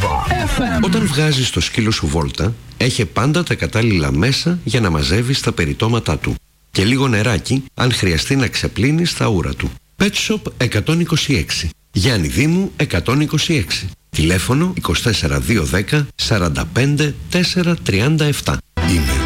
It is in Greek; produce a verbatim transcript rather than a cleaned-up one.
Όταν βγάζεις το σκύλο σου βόλτα, έχει πάντα τα κατάλληλα μέσα για να μαζεύεις τα περιτώματά του. Και λίγο νεράκι, αν χρειαστεί να ξεπλύνεις τα ούρα του. Pet Shop εκατόν είκοσι έξι. Γιάννη Δήμου εκατόν είκοσι έξι. Τηλέφωνο είκοσι τέσσερα διακόσια δέκα σαράντα πέντε τετρακόσια τριάντα επτά. Email